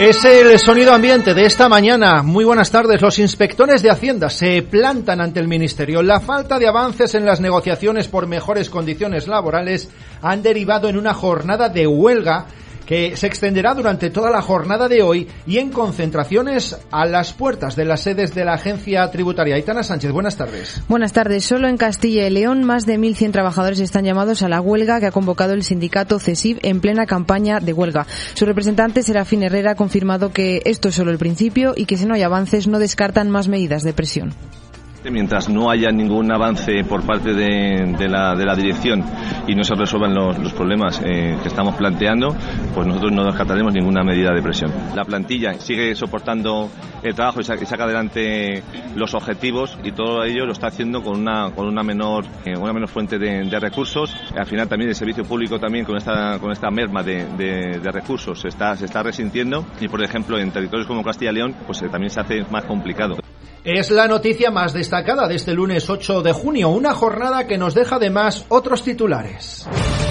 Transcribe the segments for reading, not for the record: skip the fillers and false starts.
Es el sonido ambiente de esta mañana. Muy buenas tardes. Los inspectores de Hacienda se plantan ante el Ministerio. La falta de avances en las negociaciones por mejores condiciones laborales han derivado en una jornada de huelga que se extenderá durante toda la jornada de hoy y en concentraciones a las puertas de las sedes de la agencia tributaria. Aitana Sánchez, buenas tardes. Buenas tardes. Solo en Castilla y León más de 1.100 trabajadores están llamados a la huelga que ha convocado el sindicato CESIF en plena campaña de huelga. Su representante, Serafín Herrera, ha confirmado que esto es solo el principio y que si no hay avances no descartan más medidas de presión. Mientras no haya ningún avance por parte de la dirección y no se resuelvan los problemas que estamos planteando, pues nosotros no descartaremos ninguna medida de presión. La plantilla sigue soportando el trabajo y saca adelante los objetivos, y todo ello lo está haciendo con una menor fuente de recursos. Al final también el servicio público también con esta merma de recursos se está resintiendo, y por ejemplo en territorios como Castilla y León pues también se hace más complicado. Es la noticia más destacada de este lunes 8 de junio, una jornada que nos deja además otros titulares.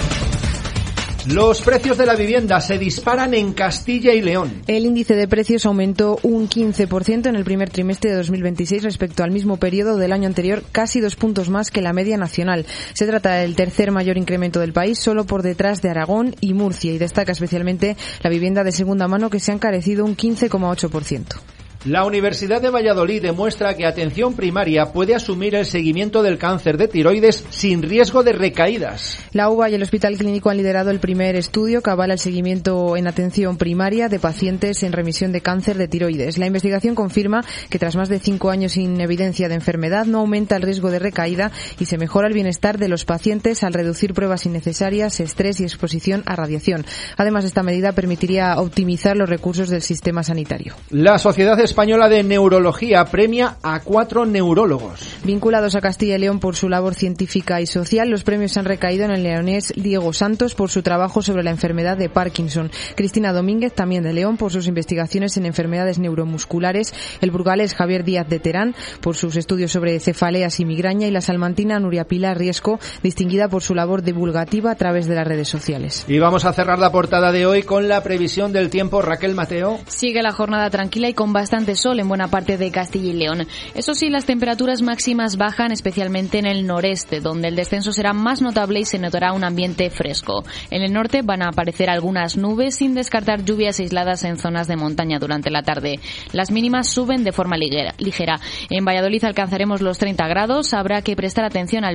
Los precios de la vivienda se disparan en Castilla y León. El índice de precios aumentó un 15% en el primer trimestre de 2026 respecto al mismo periodo del año anterior, casi 2 puntos más que la media nacional. Se trata del tercer mayor incremento del país, solo por detrás de Aragón y Murcia, y destaca especialmente la vivienda de segunda mano, que se ha encarecido un 15,8%. La Universidad de Valladolid demuestra que atención primaria puede asumir el seguimiento del cáncer de tiroides sin riesgo de recaídas. La UBA y el Hospital Clínico han liderado el primer estudio que avala el seguimiento en atención primaria de pacientes en remisión de cáncer de tiroides. La investigación confirma que tras más de 5 años sin evidencia de enfermedad no aumenta el riesgo de recaída y se mejora el bienestar de los pacientes al reducir pruebas innecesarias, estrés y exposición a radiación. Además, esta medida permitiría optimizar los recursos del sistema sanitario. La Sociedad Española de Neurología premia a 4 neurólogos. Vinculados a Castilla y León por su labor científica y social, los premios han recaído en el leonés Diego Santos por su trabajo sobre la enfermedad de Parkinson, Cristina Domínguez, también de León, por sus investigaciones en enfermedades neuromusculares, el burgalés Javier Díaz de Terán por sus estudios sobre cefaleas y migraña, y la salmantina Nuria Pilar Riesco, distinguida por su labor divulgativa a través de las redes sociales. Y vamos a cerrar la portada de hoy con la previsión del tiempo. Raquel Mateo. Sigue la jornada tranquila y con bastante sol en buena parte de Castilla y León. Eso sí, las temperaturas máximas bajan, especialmente en el noreste, donde el descenso será más notable y se notará un ambiente fresco. En el norte van a aparecer algunas nubes, sin descartar lluvias aisladas en zonas de montaña durante la tarde. Las mínimas suben de forma ligera. En Valladolid alcanzaremos los 30 grados. Habrá que prestar atención al